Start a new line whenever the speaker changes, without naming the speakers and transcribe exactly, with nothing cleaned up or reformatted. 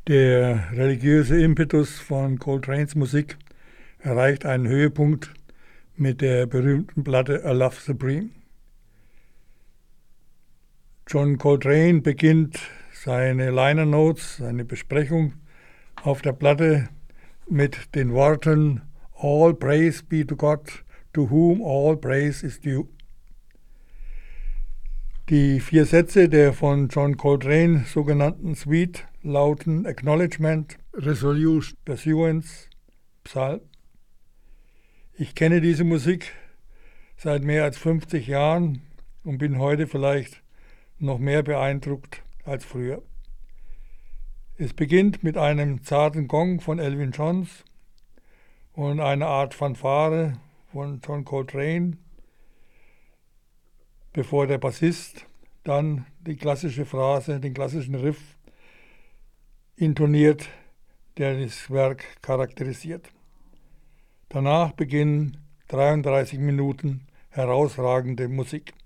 Der religiöse Impetus von Coltranes Musik erreicht einen Höhepunkt mit der berühmten Platte A Love Supreme. John Coltrane beginnt seine Liner Notes, seine Besprechung auf der Platte mit den Worten All praise be to God, to whom all praise is due. Die vier Sätze der von John Coltrane sogenannten Suite lauten Acknowledgement, Resolution, Pursuance, Psalm. Ich kenne diese Musik seit mehr als fünfzig Jahren und bin heute vielleicht noch mehr beeindruckt als früher. Es beginnt mit einem zarten Gong von Elvin Jones und einer Art Fanfare von John Coltrane, bevor der Bassist dann die klassische Phrase, den klassischen Riff intoniert, der das Werk charakterisiert. Danach beginnen dreiunddreißig Minuten herausragende Musik.